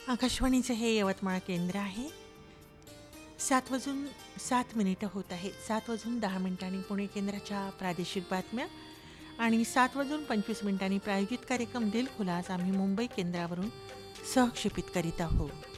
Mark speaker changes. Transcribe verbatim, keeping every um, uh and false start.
Speaker 1: आकाशवाणीचे हे यवतमाळ केंद्र आहे. सात वाजून सात मिनिटं होत आहेत. सात वाजून दहा मिनिटांनी पुणे केंद्राच्या प्रादेशिक बातम्या आणि सात वाजून पंचवीस मिनिटांनी प्रायोजित कार्यक्रम दिल खुलास आम्ही मुंबई केंद्रावरून सहक्षेपित करीत आहोत.